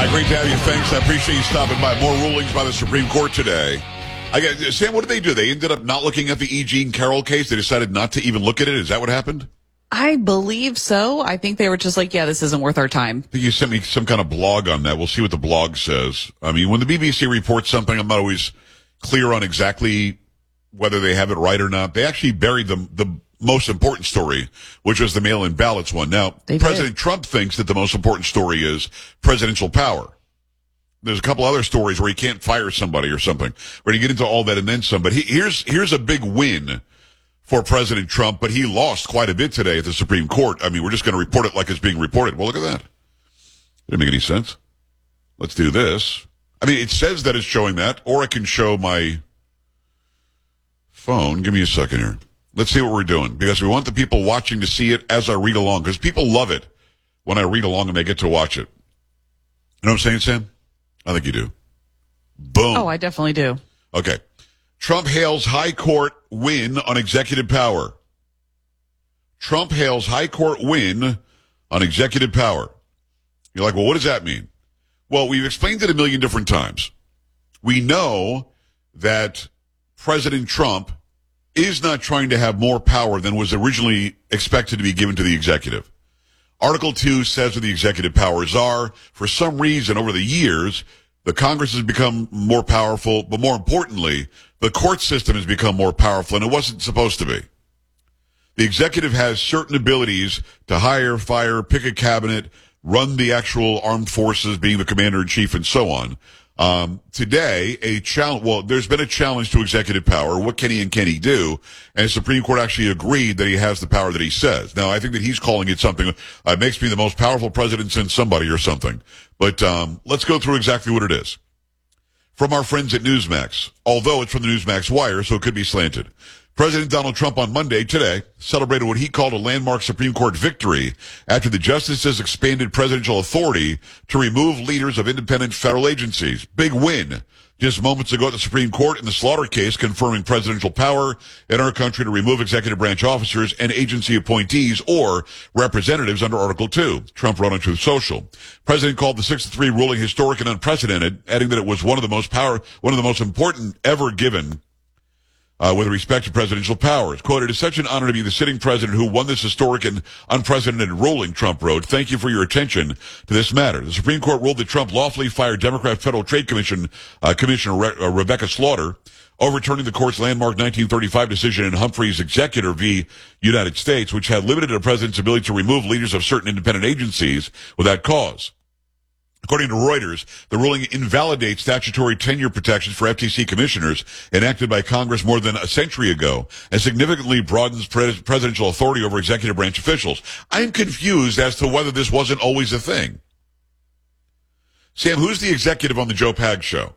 Great to have you. Thanks. I appreciate you stopping by. More rulings by the Supreme Court today. Sam, what did they do? They ended up not looking at the E. Jean Carroll case. They decided not to even look at it. Is that what happened? I believe so. I think they were just like, yeah, this isn't worth our time. I think you sent me some kind of blog on that. We'll see what the blog says. I mean, when the BBC reports something, I'm not always clear on exactly whether they have it right or not. They actually buried the most important story, which was the mail-in ballots one. Now, President Trump thinks that the most important story is presidential power. There's a couple other stories where he can't fire somebody or something. We're going to get into all that and then some. But here's a big win for President Trump, but he lost quite a bit today at the Supreme Court. I mean, we're just going to report it like it's being reported. Well, look at that. Didn't make any sense. Let's do this. I mean, it says that it's showing that, or I can show my phone. Give me a second here. Let's see what we're doing, because we want the people watching to see it as I read along, because people love it when I read along and they get to watch it. You know what I'm saying, Sam? I think you do. Boom. Oh, I definitely do. Okay. Trump hails high court win on executive power. Trump hails high court win on executive power. You're like, well, what does that mean? Well, we've explained it a million different times. We know that President Trump is not trying to have more power than was originally expected to be given to the executive. Article 2 says what the executive powers are. For some reason, over the years, the Congress has become more powerful, but more importantly, the court system has become more powerful, and it wasn't supposed to be. The executive has certain abilities to hire, fire, pick a cabinet, run the actual armed forces, being the commander-in-chief, and so on. Today, there's been a challenge to executive power. What can he and can he do? And the Supreme Court actually agreed that he has the power that he says. Now, I think that he's calling it something, makes me the most powerful president since somebody or something. But, let's go through exactly what it is. From our friends at Newsmax, although it's from the Newsmax wire, so it could be slanted. President Donald Trump on Monday, today, celebrated what he called a landmark Supreme Court victory after the justices expanded presidential authority to remove leaders of independent federal agencies. Big win. Just moments ago at the Supreme Court in the Slaughter case confirming presidential power in our country to remove executive branch officers and agency appointees or representatives under Article 2. Trump wrote on Truth Social. President called the 6-3 ruling historic and unprecedented, adding that it was one of the most important ever given with respect to presidential powers. Quote, "It is such an honor to be the sitting president who won this historic and unprecedented ruling," Trump wrote. "Thank you for your attention to this matter." The Supreme Court ruled that Trump lawfully fired Democrat Federal Trade Commission Commissioner Rebecca Slaughter, overturning the court's landmark 1935 decision in Humphreys Executor v. United States, which had limited a president's ability to remove leaders of certain independent agencies without cause. According to Reuters, the ruling invalidates statutory tenure protections for FTC commissioners enacted by Congress more than a century ago and significantly broadens presidential authority over executive branch officials. I'm confused as to whether this wasn't always a thing. Sam, who's the executive on the Joe Pag show?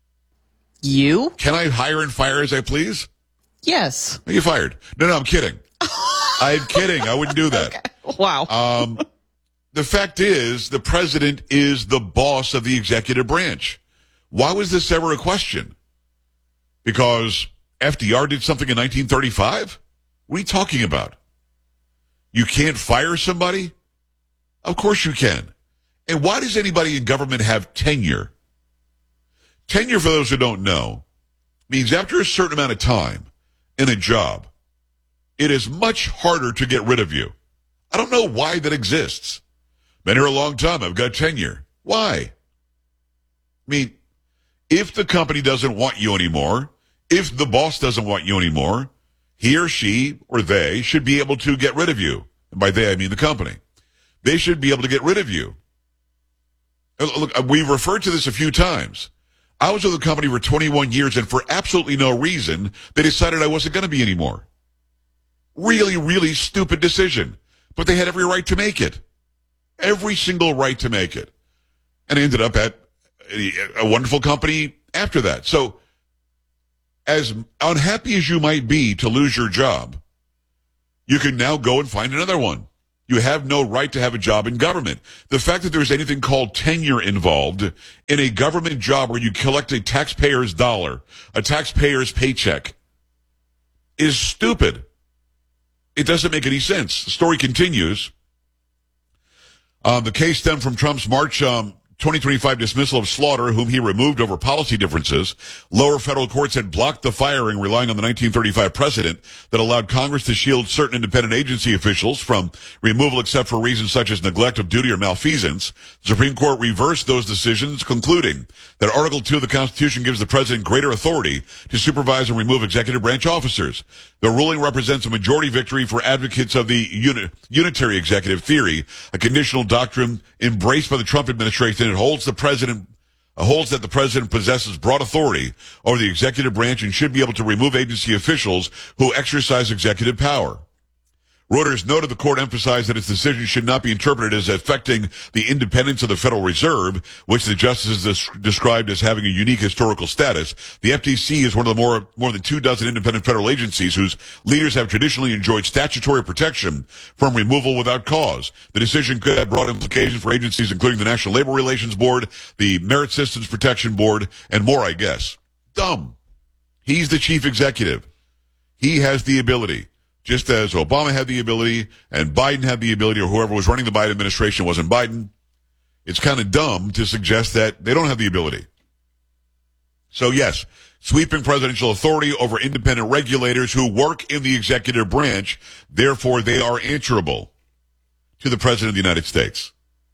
You? Can I hire and fire as I please? Yes. Are you fired? No, I'm kidding. I'm kidding. I wouldn't do that. Okay. Wow. The fact is, the president is the boss of the executive branch. Why was this ever a question? Because FDR did something in 1935? What are you talking about? You can't fire somebody? Of course you can. And why does anybody in government have tenure? Tenure, for those who don't know, means after a certain amount of time in a job, it is much harder to get rid of you. I don't know why that exists. Been here a long time. I've got tenure. Why? I mean, if the company doesn't want you anymore, if the boss doesn't want you anymore, he or she or they should be able to get rid of you. And by they, I mean the company. They should be able to get rid of you. Look, we've referred to this a few times. I was with the company for 21 years, and for absolutely no reason, they decided I wasn't going to be anymore. Really, really stupid decision. But they had every right to make it. Every single right to make it. And I ended up at a wonderful company after that. So, as unhappy as you might be to lose your job, you can now go and find another one. You have no right to have a job in government. The fact that there's anything called tenure involved in a government job where you collect a taxpayer's dollar, a taxpayer's paycheck, is stupid. It doesn't make any sense. The story continues. The case stemmed from Trump's March 2025 dismissal of Slaughter, whom he removed over policy differences. Lower federal courts had blocked the firing, relying on the 1935 precedent that allowed Congress to shield certain independent agency officials from removal except for reasons such as neglect of duty or malfeasance. The Supreme Court reversed those decisions, concluding that Article 2 of the Constitution gives the president greater authority to supervise and remove executive branch officers. The ruling represents a majority victory for advocates of the unitary executive theory, a conditional doctrine embraced by the Trump administration. It holds that the president possesses broad authority over the executive branch and should be able to remove agency officials who exercise executive power. Reuters noted the court emphasized that its decision should not be interpreted as affecting the independence of the Federal Reserve, which the justices described as having a unique historical status. The FTC is one of the more than 24 independent federal agencies whose leaders have traditionally enjoyed statutory protection from removal without cause. The decision could have broad implications for agencies including the National Labor Relations Board, the Merit Systems Protection Board, and more, I guess. Dumb. He's the chief executive. He has the ability. Just as Obama had the ability and Biden had the ability, or whoever was running the Biden administration wasn't Biden, it's kind of dumb to suggest that they don't have the ability. So yes, sweeping presidential authority over independent regulators who work in the executive branch, therefore they are answerable to the President of the United States.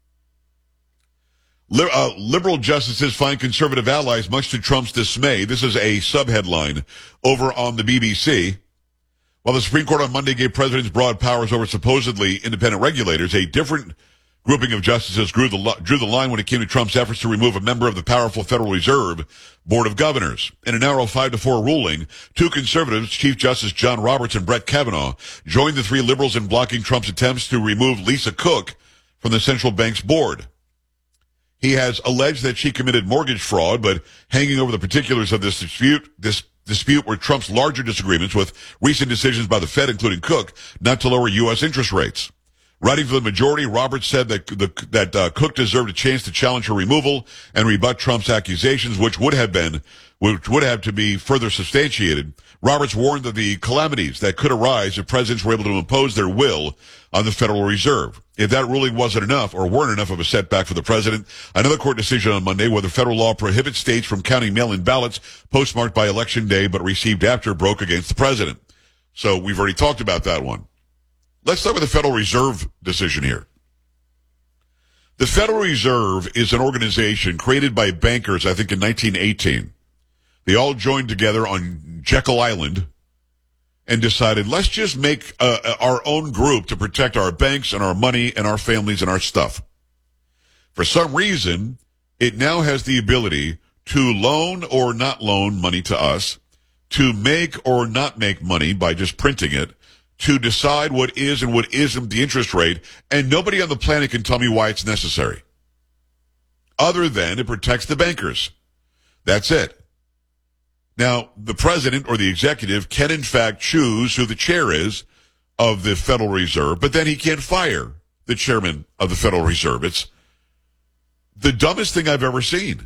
Liberal justices find conservative allies much to Trump's dismay. This is a subheadline over on the BBC. While the Supreme Court on Monday gave presidents broad powers over supposedly independent regulators, a different grouping of justices drew the line when it came to Trump's efforts to remove a member of the powerful Federal Reserve Board of Governors. In a narrow 5-4 ruling, two conservatives, Chief Justice John Roberts and Brett Kavanaugh, joined the three liberals in blocking Trump's attempts to remove Lisa Cook from the central bank's board. He has alleged that she committed mortgage fraud, but hanging over the particulars of this dispute were Trump's larger disagreements with recent decisions by the Fed, including Cook, not to lower U.S. interest rates. Writing for the majority, Roberts said that Cook deserved a chance to challenge her removal and rebut Trump's accusations, which would have to be further substantiated. Roberts warned of the calamities that could arise if presidents were able to impose their will on the Federal Reserve. If that ruling wasn't enough or weren't enough of a setback for the president, another court decision on Monday whether federal law prohibits states from counting mail-in ballots postmarked by Election Day but received after broke against the president. So we've already talked about that one. Let's start with the Federal Reserve decision here. The Federal Reserve is an organization created by bankers, I think, in 1918. They all joined together on Jekyll Island and decided, let's just make our own group to protect our banks and our money and our families and our stuff. For some reason, it now has the ability to loan or not loan money to us, to make or not make money by just printing it, to decide what is and what isn't the interest rate, and nobody on the planet can tell me why it's necessary. Other than it protects the bankers. That's it. Now, the president or the executive can in fact choose who the chair is of the Federal Reserve, but then he can't fire the chairman of the Federal Reserve. It's the dumbest thing I've ever seen.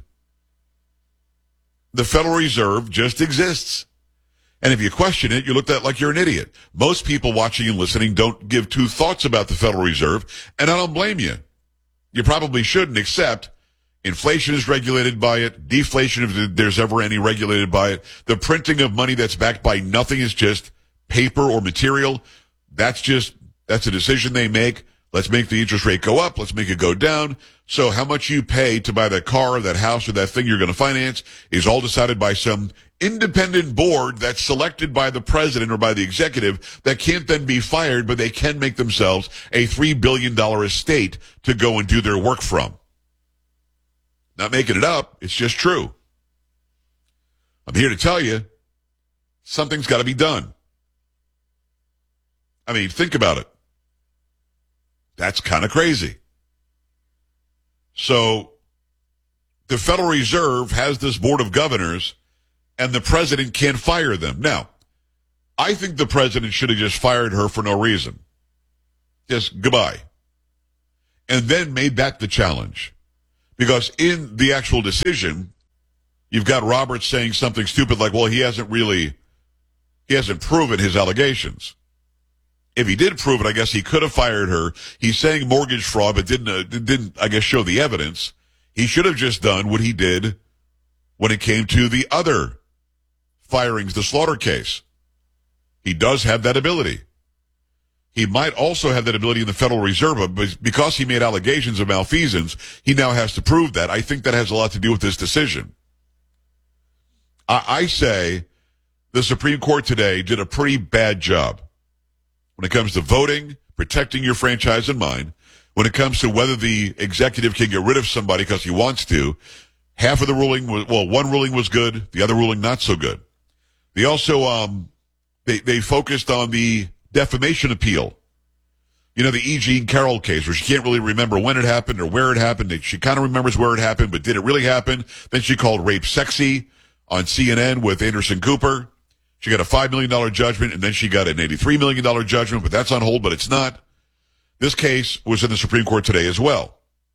The Federal Reserve just exists. And if you question it, you look at it like you're an idiot. Most people watching and listening don't give two thoughts about the Federal Reserve, and I don't blame you. You probably shouldn't, except inflation is regulated by it. Deflation, if there's ever any, regulated by it. The printing of money that's backed by nothing is just paper or material. That's a decision they make. Let's make the interest rate go up. Let's make it go down. So how much you pay to buy that car or that house or that thing you're going to finance is all decided by some independent board that's selected by the president or by the executive that can't then be fired, but they can make themselves a $3 billion estate to go and do their work from. Not making it up. It's just true. I'm here to tell you, something's got to be done. I mean, think about it. That's kind of crazy. So the Federal Reserve has this board of governors, and the president can't fire them. Now, I think the president should have just fired her for no reason. Just goodbye. And then made that the challenge. Because in the actual decision, you've got Roberts saying something stupid like, well, he hasn't proven his allegations. If he did prove it, I guess he could have fired her. He's saying mortgage fraud, but didn't, I guess, show the evidence. He should have just done what he did when it came to the other firings, the Slaughter case. He does have that ability. He might also have that ability in the Federal Reserve, but because he made allegations of malfeasance, he now has to prove that. I think that has a lot to do with this decision. I say the Supreme Court today did a pretty bad job when it comes to voting, protecting your franchise in mind, when it comes to whether the executive can get rid of somebody because he wants to. Half of the ruling was, one ruling was good, the other ruling not so good. They also, they focused on the defamation appeal. You know, the E. Jean Carroll case where she can't really remember when it happened or where it happened. She kind of remembers where it happened, but did it really happen? Then she called rape sexy on CNN with Anderson Cooper. She got a $5 million judgment, and then she got an $83 million judgment, but that's on hold, but it's not. This case was in the Supreme Court today as well.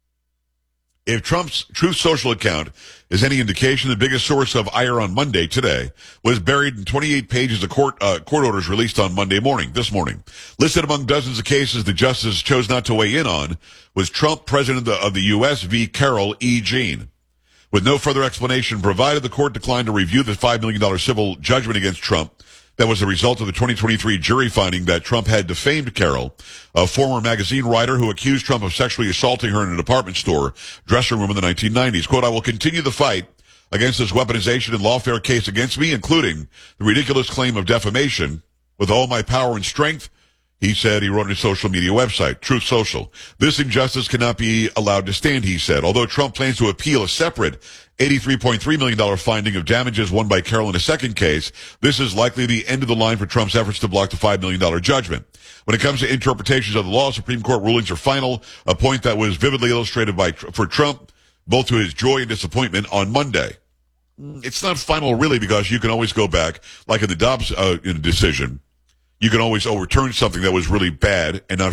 If Trump's Truth Social account is any indication, the biggest source of ire on Monday today was buried in 28 pages of court orders released on this morning. Listed among dozens of cases the justice chose not to weigh in on was Trump, President of the U.S. v. Carroll E. Jean. With no further explanation provided, the court declined to review the $5 million civil judgment against Trump. That was the result of the 2023 jury finding that Trump had defamed Carroll, a former magazine writer who accused Trump of sexually assaulting her in a department store dressing room in the 1990s. Quote, "I will continue the fight against this weaponization and lawfare case against me, including the ridiculous claim of defamation, with all my power and strength," he said. He wrote on his social media website, Truth Social. "This injustice cannot be allowed to stand," he said. Although Trump plans to appeal a separate $83.3 million finding of damages won by Carroll in a second case, this is likely the end of the line for Trump's efforts to block the $5 million judgment. When it comes to interpretations of the law, Supreme Court rulings are final, a point that was vividly illustrated for Trump, both to his joy and disappointment on Monday. It's not final really because you can always go back, like in the Dobbs decision. You can always overturn something that was really bad and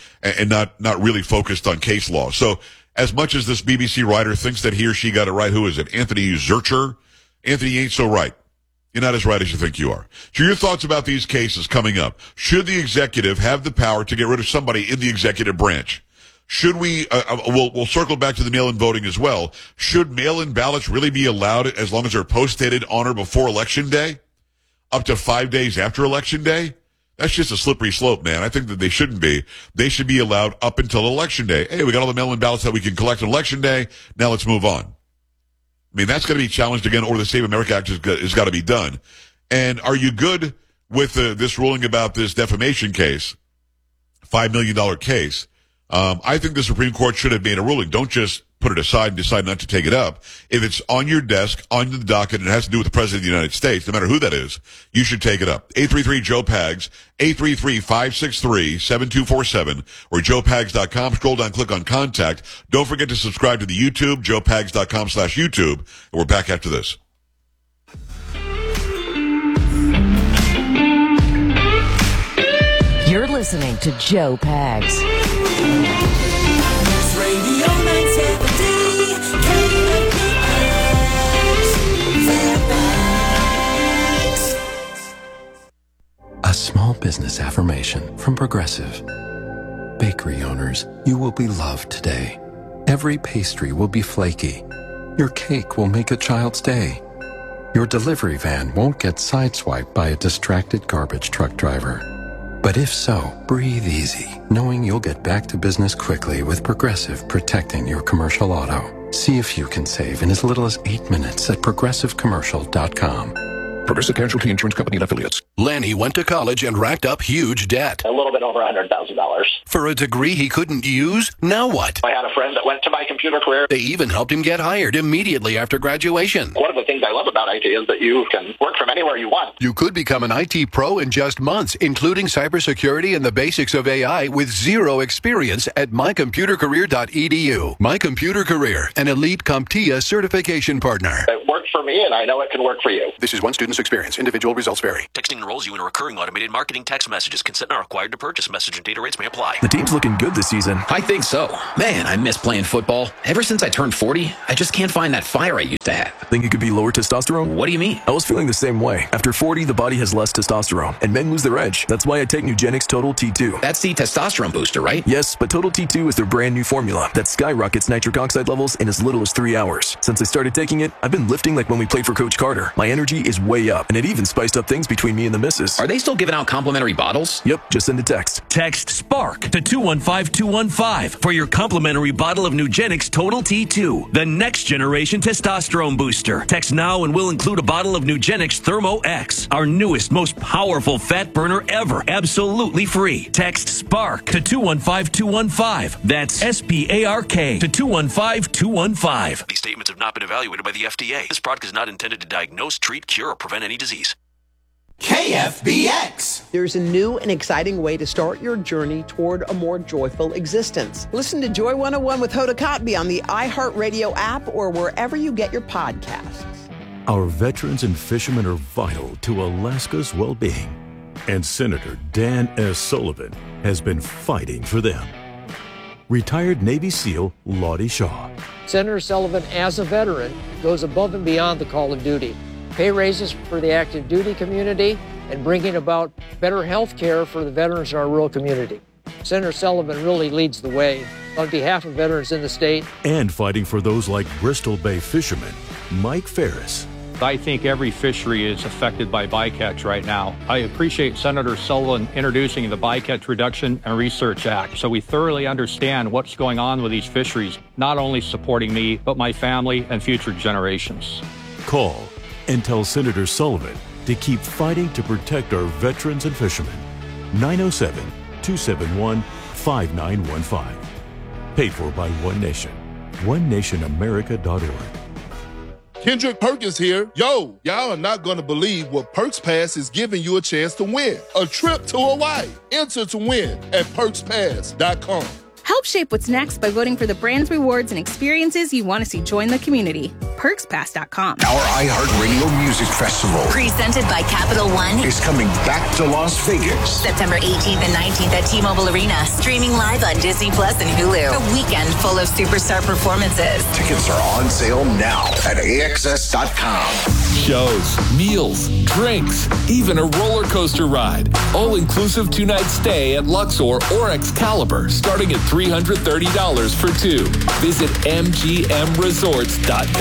not really focused on case law. So as much as this BBC writer thinks that he or she got it right, who is it? Anthony Zurcher? Anthony ain't so right. You're not as right as you think you are. So your thoughts about these cases coming up. Should the executive have the power to get rid of somebody in the executive branch? Should we, we'll circle back to the mail-in voting as well. Should mail-in ballots really be allowed as long as they're post-dated on or before Election Day? Up to 5 days after Election Day? That's just a slippery slope, man. I think that they shouldn't be. They should be allowed up until Election Day. Hey, we got all the mail-in ballots that we can collect on Election Day. Now let's move on. I mean, that's going to be challenged again, or the Save America Act has got to be done. And are you good with this ruling about this defamation case, $5 million case? I think the Supreme Court should have made a ruling. Don't just put it aside and decide not to take it up. If it's on your desk, on the docket, and it has to do with the President of the United States, no matter who that is, you should take it up. 833-JOE-PAGS, 833-563-7247, or joepags.com. Scroll down, click on Contact. Don't forget to subscribe to the YouTube, joepags.com/YouTube. And we're back after this. You're listening to Joe Pags. Radio 970 KPX. A small business affirmation from Progressive. Bakery owners, you will be loved today. Every pastry will be flaky. Your cake will make a child's day. Your delivery van won't get sideswiped by a distracted garbage truck driver. But if so, breathe easy, knowing you'll get back to business quickly with Progressive protecting your commercial auto. See if you can save in as little as 8 minutes at progressivecommercial.com. Progressive Casualty Insurance Company and Affiliates. Lanny went to college and racked up huge debt. A little bit over $100,000. For a degree he couldn't use? Now what? I had a friend that went to My Computer Career. They even helped him get hired immediately after graduation. One of the things I love about IT is that you can work from anywhere you want. You could become an IT pro in just months, including cybersecurity and the basics of AI with zero experience at mycomputercareer.edu. My Computer Career, an elite CompTIA certification partner. It worked for me, and I know it can work for you. This is one student experience. Individual results vary. Texting enrolls you in recurring automated marketing text messages. Consent not required to purchase. Message and data rates may apply. The team's looking good this season. I think so. Man, I miss playing football. Ever since I turned 40, I just can't find that fire I used to have. Think it could be lower testosterone? What do you mean? I was feeling the same way. After 40, the body has less testosterone, and men lose their edge. That's why I take Nugenix Total T2. That's the testosterone booster, right? Yes, but Total T2 is their brand new formula that skyrockets nitric oxide levels in as little as 3 hours. Since I started taking it, I've been lifting like when we played for Coach Carter. My energy is way up, and it even spiced up things between me and the missus. Are they still giving out complimentary bottles? Yep, just send a text. Text SPARK to 215-215 for your complimentary bottle of Nugenix Total T2, the next generation testosterone booster. Text now and we'll include a bottle of Nugenix Thermo X, our newest, most powerful fat burner ever, absolutely free. Text SPARK to 215-215. That's SPARK to 215-215. These statements have not been evaluated by the FDA. This product is not intended to diagnose, treat, cure, or prevent any disease. KFBX. There's a new and exciting way to start your journey toward a more joyful existence. Listen to Joy 101 with Hoda Kotb on the iHeartRadio app or wherever you get your podcasts. Our veterans and fishermen are vital to Alaska's well-being, and Senator Dan S. Sullivan has been fighting for them. Retired Navy SEAL Lottie Shaw. Senator Sullivan, as a veteran, goes above and beyond the call of duty. Pay raises for the active duty community and bringing about better health care for the veterans in our rural community. Senator Sullivan really leads the way on behalf of veterans in the state. And fighting for those like Bristol Bay fisherman Mike Ferris. I think every fishery is affected by bycatch right now. I appreciate Senator Sullivan introducing the Bycatch Reduction and Research Act so we thoroughly understand what's going on with these fisheries, not only supporting me, but my family and future generations. Call and tell Senator Sullivan to keep fighting to protect our veterans and fishermen. 907-271-5915. Paid for by One Nation. OneNationAmerica.org. Kendrick Perkins here. Yo, y'all are not going to believe what Perks Pass is giving you a chance to win. A trip to Hawaii. Enter to win at PerksPass.com. Help shape what's next by voting for the brands, rewards, and experiences you want to see join the community. PerksPass.com. Our iHeartRadio Music Festival, presented by Capital One, is coming back to Las Vegas. September 18th and 19th at T-Mobile Arena. Streaming live on Disney Plus and Hulu. A weekend full of superstar performances. Tickets are on sale now at AXS.com. Shows, meals, drinks, even a roller coaster ride. All-inclusive 2-night stay at Luxor or Excalibur, starting at $330 for two. Visit MGMResorts.com.